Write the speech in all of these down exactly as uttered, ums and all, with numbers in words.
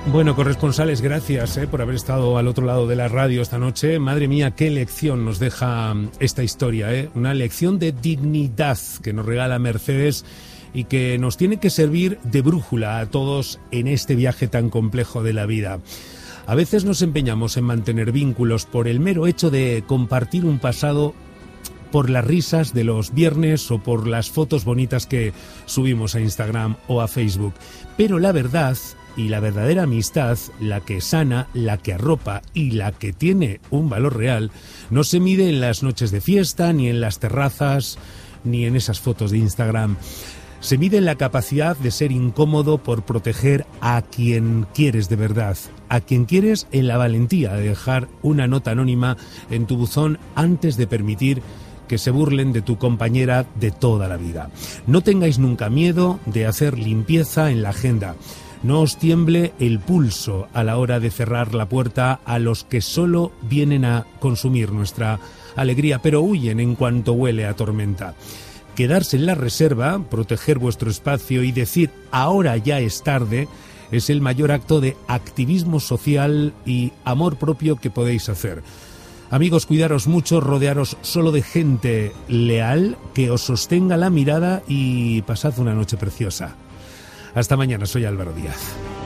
Bueno, corresponsales, gracias eh, por haber estado al otro lado de la radio esta noche. Madre mía, qué lección nos deja esta historia, ¿eh? Una lección de dignidad que nos regala Mercedes y que nos tiene que servir de brújula a todos en este viaje tan complejo de la vida. A veces nos empeñamos en mantener vínculos por el mero hecho de compartir un pasado, por las risas de los viernes o por las fotos bonitas que subimos a Instagram o a Facebook. Pero la verdad y la verdadera amistad, la que sana, la que arropa y la que tiene un valor real, no se mide en las noches de fiesta, ni en las terrazas, ni en esas fotos de Instagram. Se mide en la capacidad de ser incómodo por proteger a quien quieres de verdad, a quien quieres en la valentía de dejar una nota anónima en tu buzón antes de permitir que se burlen de tu compañera de toda la vida. No tengáis nunca miedo de hacer limpieza en la agenda. No os tiemble el pulso a la hora de cerrar la puerta a los que solo vienen a consumir nuestra alegría, pero huyen en cuanto huele a tormenta. Quedarse en la reserva, proteger vuestro espacio y decir ahora ya es tarde es el mayor acto de activismo social y amor propio que podéis hacer. Amigos, cuidaros mucho, rodearos solo de gente leal que os sostenga la mirada y pasad una noche preciosa. Hasta mañana, soy Álvaro Díaz.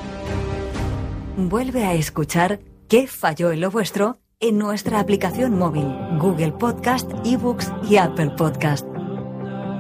Vuelve a escuchar ¿Qué falló en lo vuestro? En nuestra aplicación móvil, Google Podcast, eBooks y Apple Podcast.